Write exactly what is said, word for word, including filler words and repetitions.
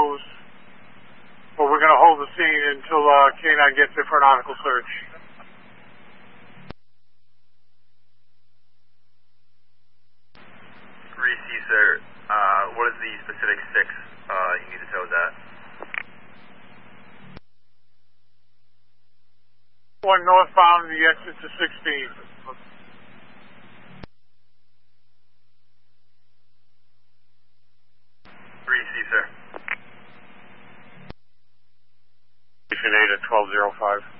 closed. But we're going to hold the scene until uh, K nine gets there for a nautical search. three C, sir. Uh, what is the specific six uh, you need to tow that? One northbound, the exit to sixteen. three C, sir. Station eight at twelve oh five.